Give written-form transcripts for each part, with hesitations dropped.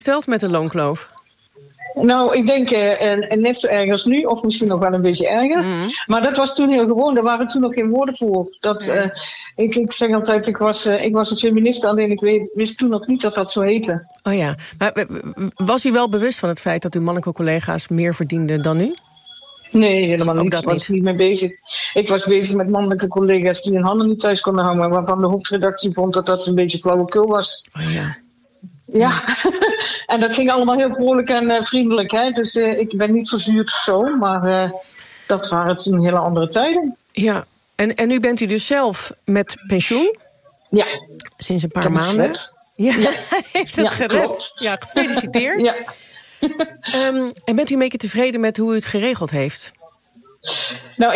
Stelt met de loonkloof? Nou, ik denk net zo erg als nu, of misschien nog wel een beetje erger. Mm-hmm. Maar dat was toen heel gewoon, daar waren toen nog geen woorden voor. Ik zeg altijd, ik was een feministe, alleen ik wist toen nog niet dat dat zo heette. Oh ja, maar was u wel bewust van het feit dat uw mannelijke collega's meer verdienden dan u? Nee, helemaal niet. Daar was ik niet mee bezig. Ik was bezig met mannelijke collega's die hun handen niet thuis konden houden, waarvan de hoofdredactie vond dat dat een beetje flauwekul was. Oh ja. Ja, en dat ging allemaal heel vrolijk en vriendelijk. Hè? Dus ik ben niet verzuurd of zo, maar dat waren toen hele andere tijden. Ja, en nu bent u dus zelf met pensioen? Ja. Sinds een paar maanden? Ja, hij heeft het gered. Klopt. Ja, gefeliciteerd. Ja. En bent u een beetje tevreden met hoe u het geregeld heeft? Nou,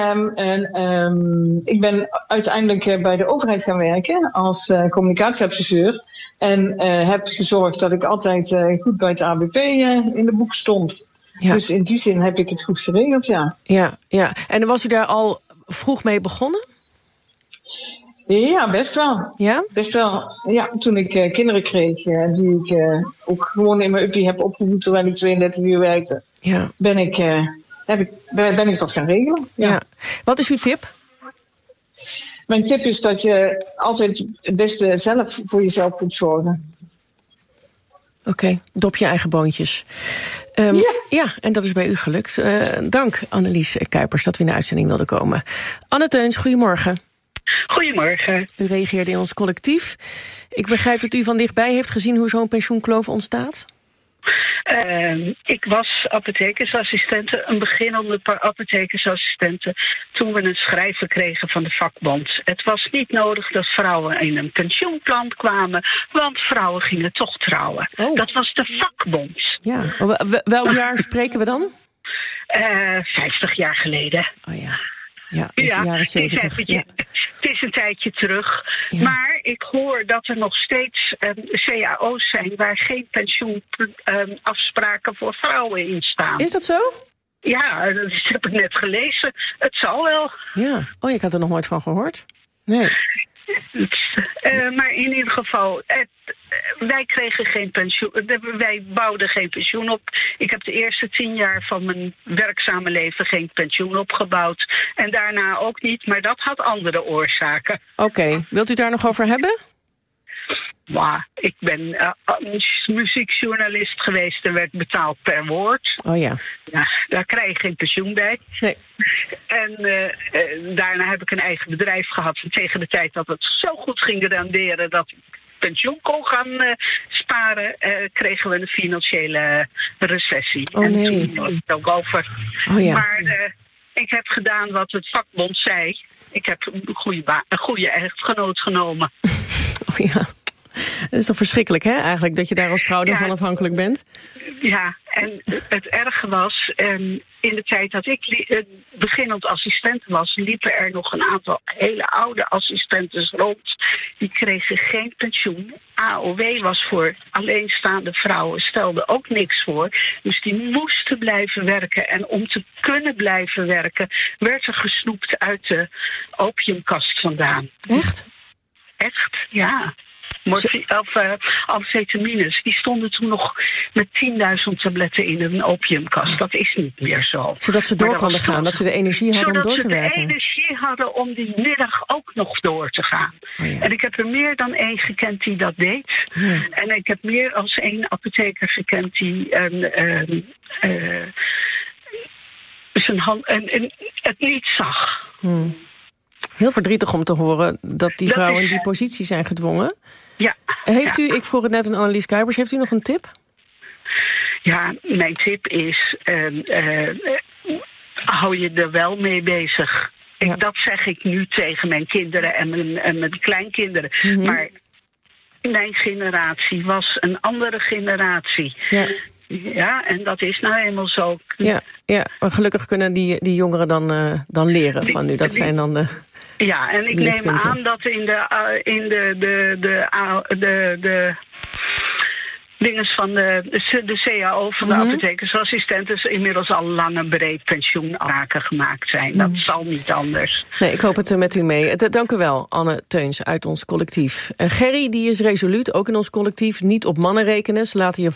ik ben uiteindelijk bij de overheid gaan werken als communicatieadviseur. En heb gezorgd dat ik altijd goed bij het ABP in de boek stond. Ja. Dus in die zin heb ik het goed geregeld, ja. Ja. En was u daar al vroeg mee begonnen? Ja, best wel. Ja? Best wel. Ja, toen ik kinderen kreeg, die ik ook gewoon in mijn uppie heb opgevoed terwijl ik 32 uur werkte, ben ik dat gaan regelen. Ja. Wat is uw tip? Mijn tip is dat je altijd het beste zelf voor jezelf moet zorgen. Oké, dop je eigen boontjes. Ja, en dat is bij u gelukt. Dank, Annelies Kuipers, dat u in de uitzending wilde komen. Anne Teuns, goedemorgen. Goedemorgen. U reageerde in ons collectief. Ik begrijp dat u van dichtbij heeft gezien hoe zo'n pensioenkloof ontstaat. Ik was apothekersassistente, een beginnende apothekersassistente, toen we een schrijven kregen van de vakbond. Het was niet nodig dat vrouwen in een pensioenplan kwamen, want vrouwen gingen toch trouwen. Oh. Dat was de vakbond. Ja. Welk jaar spreken we dan? 50 jaar geleden. Oh ja. Ja, dus de jaren 70. Het is een tijdje terug. Ja. Maar ik hoor dat er nog steeds cao's zijn waar geen pensioenafspraken voor vrouwen in staan. Is dat zo? Ja, dat heb ik net gelezen. Het zal wel. Ja. Oh, ik had er nog nooit van gehoord. Nee. Maar in ieder geval, wij kregen geen pensioen. Wij bouwden geen pensioen op. Ik heb de eerste 10 jaar van mijn werkzame leven geen pensioen opgebouwd. En daarna ook niet, maar dat had andere oorzaken. Oké. Wilt u daar nog over hebben? Maar ik ben muziekjournalist geweest en werd betaald per woord. Oh ja. Daar krijg je geen pensioen bij. Nee. En daarna heb ik een eigen bedrijf gehad. En tegen de tijd dat het zo goed ging renderen dat ik pensioen kon gaan sparen, kregen we een financiële recessie. Oh nee. En toen was het ook over. Oh ja. Maar ik heb gedaan wat het vakbond zei. Ik heb een goede echtgenoot genomen. Oh ja. Dat is toch verschrikkelijk, hè, eigenlijk, dat je daar als vrouw van afhankelijk bent? Ja, en het erge was, in de tijd dat ik beginnend assistent was, liepen er nog een aantal hele oude assistentes rond. Die kregen geen pensioen. AOW was voor alleenstaande vrouwen, stelde ook niks voor. Dus die moesten blijven werken. En om te kunnen blijven werken, werd er gesnoept uit de opiumkast vandaan. Echt? Echt, ja. Amfetamines, die stonden toen nog met 10.000 tabletten in een opiumkast. Dat is niet meer zo. Zodat ze door konden gaan, dat ze de energie hadden om door te werken. Zodat ze de energie hadden om die middag ook nog door te gaan. Oh ja. En ik heb er meer dan 1 gekend die dat deed. Ja. En ik heb meer dan 1 apotheker gekend die zijn hand het niet zag. Heel verdrietig om te horen dat die vrouwen in die positie zijn gedwongen. Ja. Heeft u, ik vroeg het net aan Annelies Kuipers, heeft u nog een tip? Ja, mijn tip is, hou je er wel mee bezig. Ja. Dat zeg ik nu tegen mijn kinderen en mijn kleinkinderen. Mm-hmm. Maar mijn generatie was een andere generatie. Ja. Ja, en dat is nou eenmaal zo. Ja, maar gelukkig kunnen die jongeren dan leren van nu. Dat zijn dan de... Ja, en ik neem aan dat in de dinges van de CAO van de apothekersassistenten inmiddels al lang en breed pensioenafspraken gemaakt zijn. Dat zal niet anders. Nee, ik hoop het met u mee. Dank u wel, Anne Teuns uit ons collectief. Gerry, die is resoluut, ook in ons collectief. Niet op mannen rekenen. Ze laten je